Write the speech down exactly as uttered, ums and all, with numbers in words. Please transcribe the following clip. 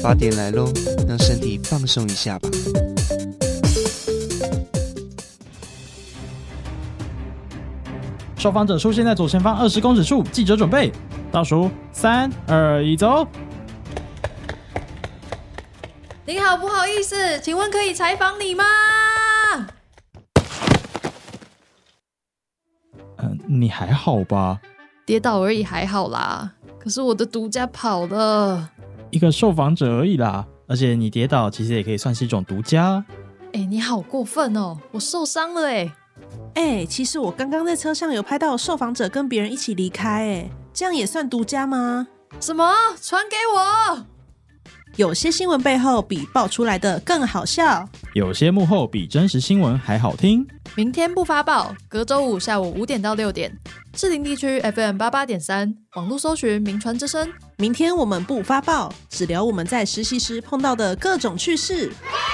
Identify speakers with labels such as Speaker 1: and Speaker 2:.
Speaker 1: 八点来咯，让身体放松一下吧。
Speaker 2: 受访者出现在左前方二十公尺处，记者准备倒数三二一走。
Speaker 3: 您好，不好意思，请问可以采访你吗？
Speaker 2: 呃，你还好吧？
Speaker 3: 跌倒而已，还好啦。可是我的独家跑了。
Speaker 2: 一个受访者而已啦，而且你跌倒其实也可以算是一种独家。
Speaker 3: 哎、欸，你好过分哦！我受伤了哎。
Speaker 4: 哎、欸，其实我刚刚在车上有拍到受访者跟别人一起离开，哎，这样也算独家吗？
Speaker 3: 什么？传给我！
Speaker 4: 有些新闻背后比爆出来的更好笑，
Speaker 2: 有些幕后比真实新闻还好听。
Speaker 3: 明天不发报，隔周五下午五点到六点，士林地区 F M 八八点三，网络搜寻名传之声。
Speaker 4: 明天我们不发报，只聊我们在实习时碰到的各种趣事。